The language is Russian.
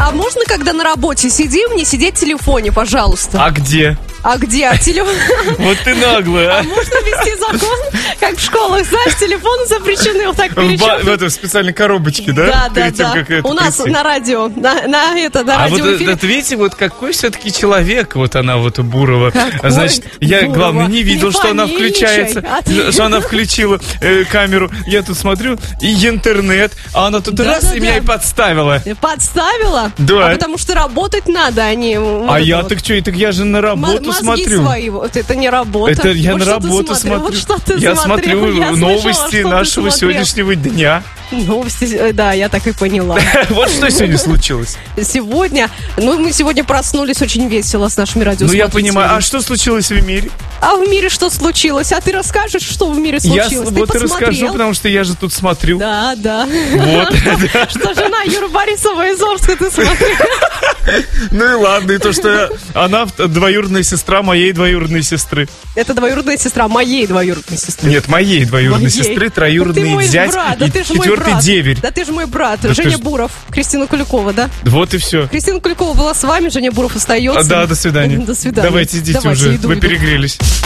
А можно, когда на работе сидим, не сидеть в телефоне, пожалуйста? А где? А где? Телефон? Вот ты наглая. А можно ввести закон, как в школах, знаешь, телефоны запрещены вот так перечеркнуть. В этой специальной коробочке, да? Да. У нас на радио, на радиоэфире. радиоэфире. Вот видите, вот какой все-таки человек, вот она вот Бурова. Какой Значит, я, Бурова? главное, не видел, Не что она включается, фамильничай. что она включила камеру. Я тут смотрю, и интернет, а она тут раз и меня и подставила. Подставила? Да. А потому что работать надо, а не... А я так что, так я же на работу мозги смотрю. свои, вот это не работа. Это я Вот на что работу ты смотрел? смотрю. Вот что ты Я смотрел? смотрю Я новости слышала, что ты нашего смотрел. сегодняшнего дня. Новости, да, я так и поняла. Вот что сегодня случилось. Сегодня, мы сегодня проснулись очень весело с нашими Ну, радиослушателями. я понимаю. А что случилось в мире? А в мире что случилось? А ты расскажешь, что в мире случилось? Я Ты вот и расскажу, посмотрел? потому что я же тут смотрю. Да. Вот. Что жена Юры Борисова из Орска, ты смотрел? Ну и ладно, и то, что она двоюродная сестра моей двоюродной сестры. Это двоюродная сестра моей двоюродной сестры. Нет, моей двоюродной Моей. сестры, Да ты троюродный мой зять брат, да и ты ж мой четвертый брат. деверь. Да ты же мой брат. Да ты Женя ж- Буров, Кристина Куликова, да? Вот и все. Кристина Куликова была с вами, Женя Буров остается. Да, до свидания. До свидания. Давайте идите Давайте, уже, иду. вы перегрелись.